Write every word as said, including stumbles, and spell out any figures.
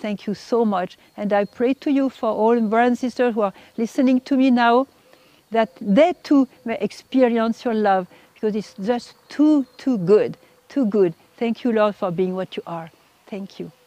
thank you so much. And I pray to you for all brothers and sisters who are listening to me now, that they too may experience your love, because it's just too, too good, too good. Thank you, Lord, for being what you are. Thank you.